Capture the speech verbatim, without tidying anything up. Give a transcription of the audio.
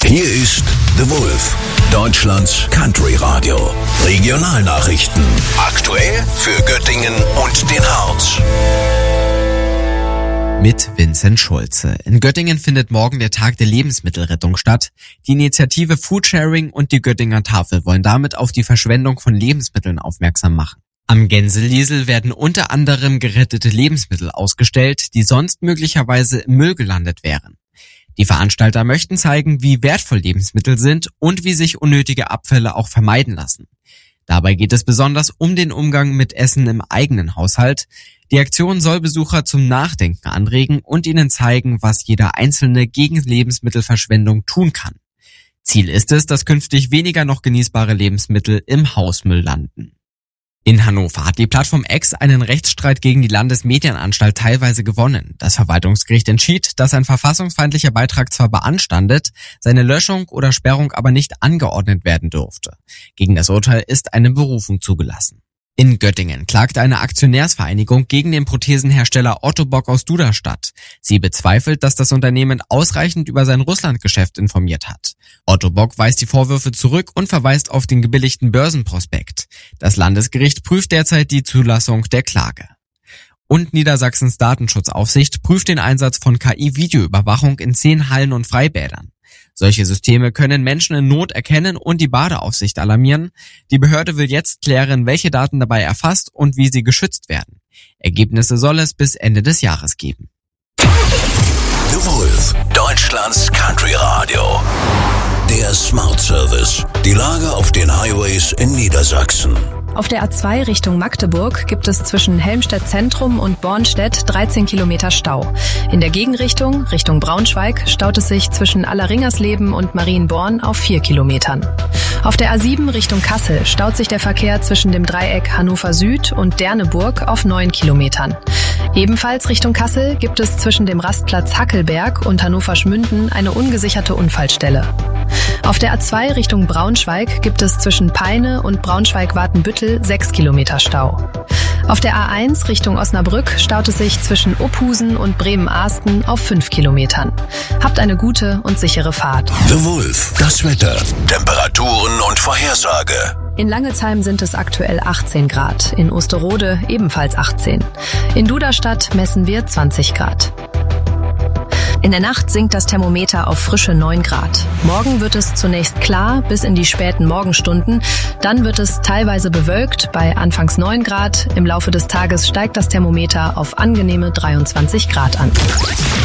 Hier ist The Wolf, Deutschlands Country Radio. Regionalnachrichten. Aktuell für Göttingen und den Harz. Mit Vincent Schulze. In Göttingen findet morgen der Tag der Lebensmittelrettung statt. Die Initiative Foodsharing und die Göttinger Tafel wollen damit auf die Verschwendung von Lebensmitteln aufmerksam machen. Am Gänseliesel werden unter anderem gerettete Lebensmittel ausgestellt, die sonst möglicherweise im Müll gelandet wären. Die Veranstalter möchten zeigen, wie wertvoll Lebensmittel sind und wie sich unnötige Abfälle auch vermeiden lassen. Dabei geht es besonders um den Umgang mit Essen im eigenen Haushalt. Die Aktion soll Besucher zum Nachdenken anregen und ihnen zeigen, was jeder Einzelne gegen Lebensmittelverschwendung tun kann. Ziel ist es, dass künftig weniger noch genießbare Lebensmittel im Hausmüll landen. In Hannover hat die Plattform X einen Rechtsstreit gegen die Landesmedienanstalt teilweise gewonnen. Das Verwaltungsgericht entschied, dass ein verfassungsfeindlicher Beitrag zwar beanstandet, seine Löschung oder Sperrung aber nicht angeordnet werden durfte. Gegen das Urteil ist eine Berufung zugelassen. In Göttingen klagte eine Aktionärsvereinigung gegen den Prothesenhersteller Otto Bock aus Duderstadt. Sie bezweifelt, dass das Unternehmen ausreichend über sein Russlandgeschäft informiert hat. Otto Bock weist die Vorwürfe zurück und verweist auf den gebilligten Börsenprospekt. Das Landesgericht prüft derzeit die Zulassung der Klage. Und Niedersachsens Datenschutzaufsicht prüft den Einsatz von K I-Videoüberwachung in zehn Hallen und Freibädern. Solche Systeme können Menschen in Not erkennen und die Badeaufsicht alarmieren. Die Behörde will jetzt klären, welche Daten dabei erfasst und wie sie geschützt werden. Ergebnisse soll es bis Ende des Jahres geben. The Wolf, Deutschlands Country Radio. Der Smart Service. Die Lage auf den Highways in Niedersachsen. Auf der A zwei Richtung Magdeburg gibt es zwischen Helmstedt Zentrum und Bornstedt dreizehn Kilometer Stau. In der Gegenrichtung, Richtung Braunschweig, staut es sich zwischen Allerringersleben und Marienborn auf vier Kilometern. Auf der A sieben Richtung Kassel staut sich der Verkehr zwischen dem Dreieck Hannover Süd und Derneburg auf neun Kilometern. Ebenfalls Richtung Kassel gibt es zwischen dem Rastplatz Hackelberg und Hannover Schmünden eine ungesicherte Unfallstelle. Auf der A zwei Richtung Braunschweig gibt es zwischen Peine und Braunschweig-Watenbüttel sechs Kilometer Stau. Auf der A eins Richtung Osnabrück staut es sich zwischen Ophusen und Bremen-Ahsten auf fünf Kilometern. Habt eine gute und sichere Fahrt. The Wolf, das Wetter, Temperaturen und Vorhersage. In Langelsheim sind es aktuell achtzehn Grad, in Osterode ebenfalls achtzehn. In Duderstadt messen wir zwanzig Grad. In der Nacht sinkt das Thermometer auf frische neun Grad. Morgen wird es zunächst klar bis in die späten Morgenstunden. Dann wird es teilweise bewölkt bei anfangs neun Grad. Im Laufe des Tages steigt das Thermometer auf angenehme dreiundzwanzig Grad an.